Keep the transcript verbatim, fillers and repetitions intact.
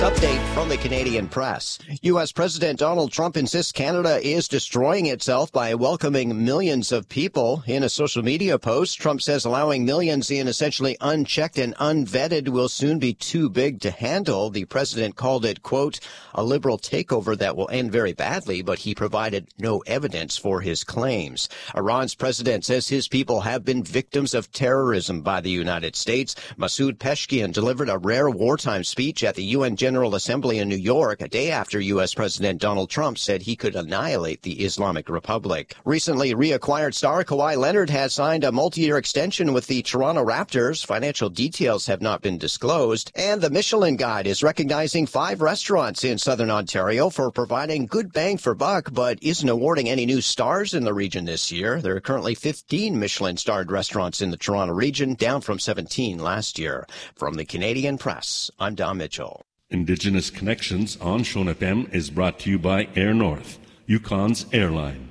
Update from the Canadian press. U S. President Donald Trump insists Canada is destroying itself by welcoming millions of people. In a social media post, Trump says allowing millions in essentially unchecked and unvetted will soon be too big to handle. The president called it, quote, a liberal takeover that will end very badly, but he provided no evidence for his claims. Iran's president says his people have been victims of terrorism by the United States. Masoud Peshkian delivered a rare wartime speech at the U N General Assembly in New York a day after U S. President Donald Trump said he could annihilate the Islamic Republic. Recently reacquired star Kawhi Leonard has signed a multi-year extension with the Toronto Raptors. Financial details have not been disclosed. And the Michelin Guide is recognizing five restaurants in southern Ontario for providing good bang for buck, but isn't awarding any new stars in the region this year. There are currently fifteen Michelin-starred restaurants in the Toronto region, down from seventeen last year. From the Canadian Press, I'm Don Mitchell. Indigenous Connections on Shon F M is brought to you by Air North, Yukon's airline.